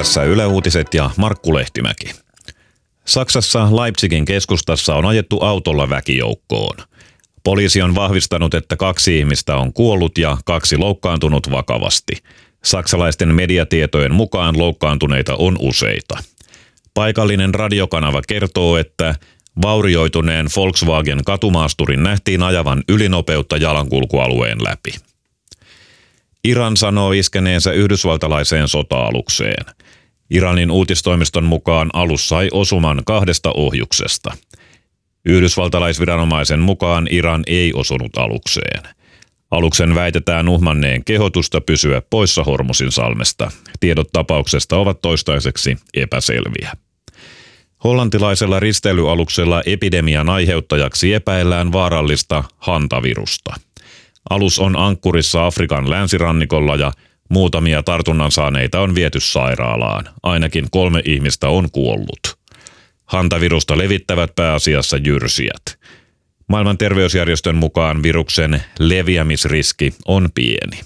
Tässä Yle Uutiset ja Markku Lehtimäki. Saksassa Leipzigin keskustassa on ajettu autolla väkijoukkoon. Poliisi on vahvistanut, että 2 ihmistä on kuollut ja 2 loukkaantunut vakavasti. Saksalaisten mediatietojen mukaan loukkaantuneita on useita. Paikallinen radiokanava kertoo, että vaurioituneen Volkswagen katumaasturin nähtiin ajavan ylinopeutta jalankulkualueen läpi. Iran sanoo iskeneensä yhdysvaltalaiseen sota-alukseen. Iranin uutistoimiston mukaan alus sai osuman 2 ohjuksesta. Yhdysvaltalaisviranomaisen mukaan Iran ei osunut alukseen. Aluksen väitetään uhmanneen kehotusta pysyä poissa Hormuzin salmesta. Tiedot tapauksesta ovat toistaiseksi epäselviä. Hollantilaisella risteilyaluksella epidemian aiheuttajaksi epäillään vaarallista hantavirusta. Alus on ankkurissa Afrikan länsirannikolla ja muutamia tartunnan saaneita on viety sairaalaan. Ainakin 3 ihmistä on kuollut. Hantavirusta levittävät pääasiassa jyrsijät. Maailman terveysjärjestön mukaan viruksen leviämisriski on pieni.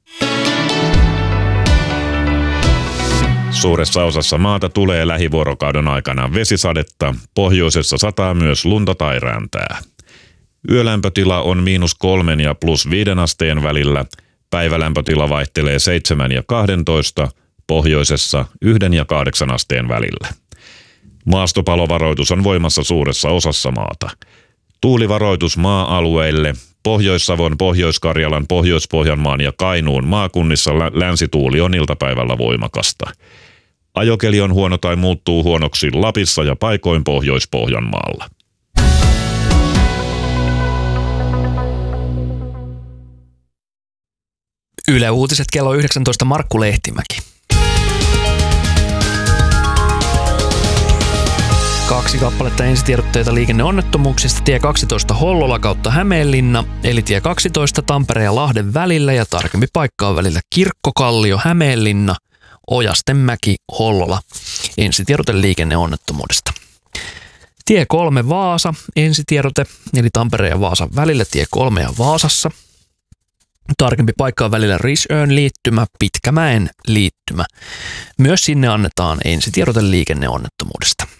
Suuressa osassa maata tulee lähivuorokauden aikana vesisadetta, pohjoisessa sataa myös lunta tai räntää. Yölämpötila on -3 ja +5 asteen välillä, päivälämpötila vaihtelee 7 ja 12, pohjoisessa 1 ja 8 asteen välillä. Maastopalovaroitus on voimassa suuressa osassa maata. Tuulivaroitus maa-alueille, Pohjois-Savon, Pohjois-Karjalan, Pohjois-Pohjanmaan ja Kainuun maakunnissa länsituuli on iltapäivällä voimakasta. Ajokeli on huono tai muuttuu huonoksi Lapissa ja paikoin Pohjois-Pohjanmaalla. Yle Uutiset kello 19, Markku Lehtimäki. 2 kappaletta ensitiedotteita liikenneonnettomuuksista tie 12 Hollola kautta Hämeenlinna, eli tie 12 Tampereen ja Lahden välillä ja tarkempi paikka on välillä Kirkkokallio Hämeenlinna, Ojastenmäki Hollola. Ensitiedote liikenneonnettomuudesta. Tie 3 Vaasa, ensitiedote, eli Tampereen ja Vaasan välillä tie 3 ja Vaasassa. Tarkempi paikka on välillä Risöön liittymä, Pitkämäen liittymä. Myös sinne annetaan ensitiedote liikenneonnettomuudesta.